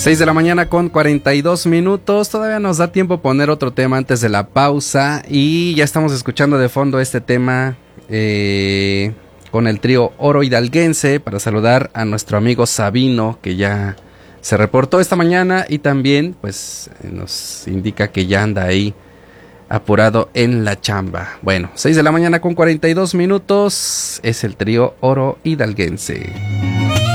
6 de la mañana con 42 minutos. Todavía nos da tiempo poner otro tema antes de la pausa. Y ya estamos escuchando de fondo este tema con el trío Oro Hidalguense, para saludar a nuestro amigo Sabino, que ya se reportó esta mañana y también pues nos indica que ya anda ahí apurado en la chamba. Bueno, 6 de la mañana con 42 minutos. Es el trío Oro Hidalguense.